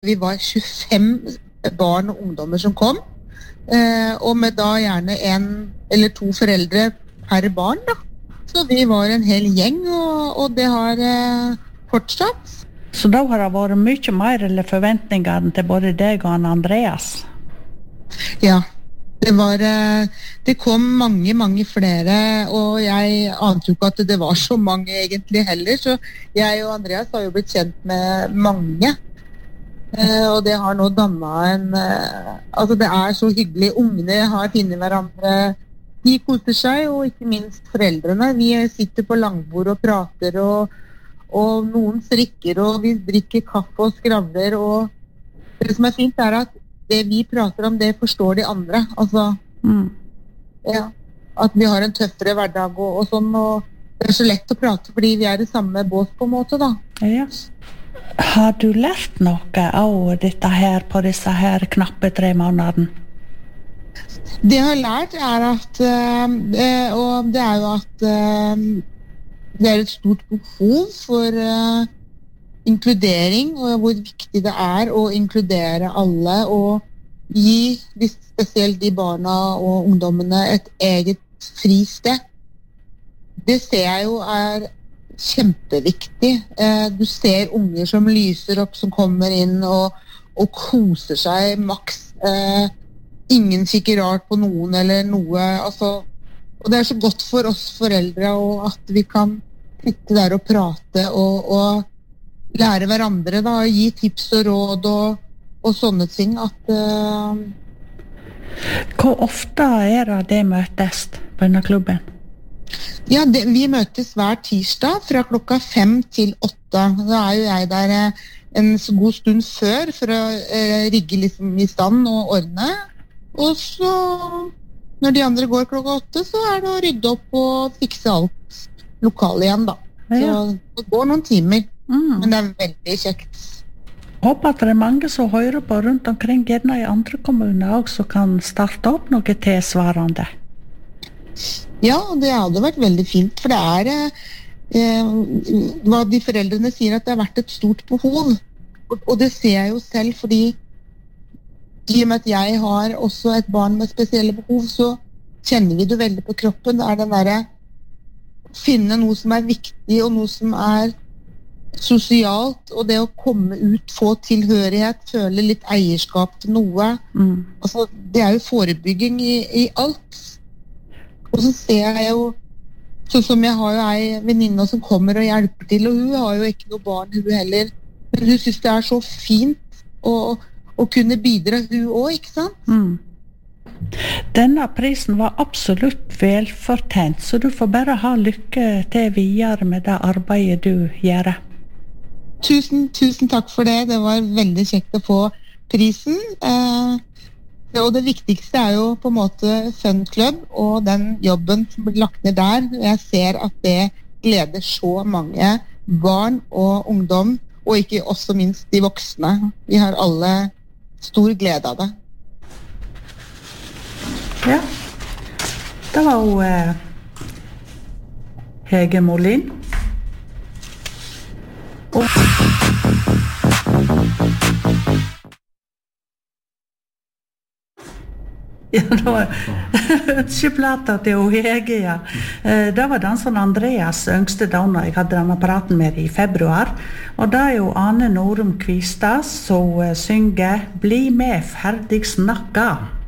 vi var 25 barn og ungdommer som kom, og med da gjerne en eller to foreldre per barn da. Så vi var en hel gjeng, og det har fortsatt. Så da har det vært mye mer eller forventninger til både deg og Andreas? Ja, det kom mange flere, og jeg ante jo ikke at det var så mange egentlig heller, så jeg og Andreas har jo blitt kjent med mange. Og det har nå dannet altså det så hyggelig, ungene har finnet hverandre, de koser seg, og ikke minst foreldrene. Vi sitter på langbord og prater, og noen strikker, og vi drikker kaffe og skravler, og det som fint at det vi prater om, det forstår de andre, altså, ja, at vi har en tøffere hverdag og sånn, og det så lett å prate, fordi vi i samme båt på en måte da. Ja. Har du lært noe av dette her på disse her knappe 3 månedene? Det jeg har lært at, og det jo at det et stort behov for inkludering, og hvor viktig det å inkludere alle, og gi spesielt de barna og ungdommene et eget fristed. Det ser jeg jo kjempeviktig. Du ser unger som lyser opp, som kommer inn og koser seg maks. Ingen kikker rart på noen eller noe. Altså, og det så godt for oss foreldre og at vi kan sitte der og prate og lære hverandre, da, gi tips og råd og sånne ting. Hvor ofte det møtes på denne klubben? Ja, vi møtes hver tirsdag fra klokka 5 til 8. Da jo jeg der en god stund før for å rigge liksom i stand og ordne. Og så, når de andre går klokka 8, så det å rydde opp og fikse alt lokale igjen, da. Så det går noen timer, men det veldig kjekt. Håper at det mange som hører på rundt omkring, gjerne i andre kommuner også, kan starte opp noe tilsvarende. Ja, det hadde vært veldig fint, for det hva de foreldrene sier, at det har vært et stort behov. Og det ser jeg jo selv, fordi i og med at jeg har også et barn med spesielle behov, så kjenner vi det veldig på kroppen. Det den der finne noe som viktig, og noe som sosialt, og det å komme ut, få tilhørighet, føle litt eierskap til noe. Altså, det jo forebygging i alt. Og så ser jeg jo, sånn som jeg har jo en venninne som kommer og hjelper til, og hun har jo ikke noe barn, hun heller. Men hun synes det så fint å kunne bidra, hun også, ikke sant? Denne prisen var absolutt velfortjent, så du får bare ha lykke til videre med det arbeidet du gjør. Tusen takk for det. Det var veldig kjekt å få prisen. Og det viktigste jo på en måte Fun Club og den jobben som blir lagt ned der. Jeg ser at det gleder så mange barn og ungdom, og ikke også minst de voksne. Vi har alle stor glede av det. Ja, det var jo Hege Molin. Ja, det var ønskeplata til Hege, ja. Det var dansen Andreas yngste donna jeg hadde denne praten med i februar. Og det jo Ane Norum Kvistad som synger «Bli med, ferdig snakka».